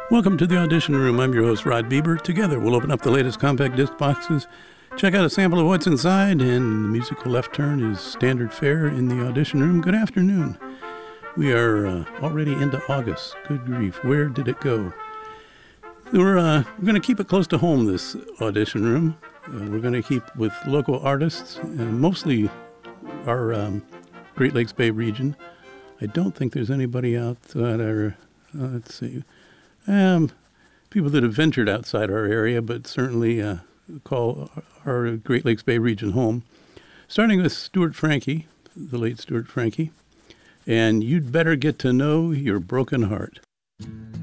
Welcome to the Audition Room. I'm your host, Rod Bieber. Together, we'll open up the latest compact disc boxes, check out a sample of what's inside, and the musical left turn is standard fare in the Audition Room. Good afternoon. We are already into August. Good grief, where did it go? We're going to keep it close to home, this Audition Room. We're going to keep with local artists, mostly our Great Lakes Bay region. I don't think there's anybody out that are, let's see, people that have ventured outside our area, but certainly call our Great Lakes Bay region home. Starting with Stuart Frankie, the late Stuart Frankie, and You'd Better Get to Know Your Broken Heart.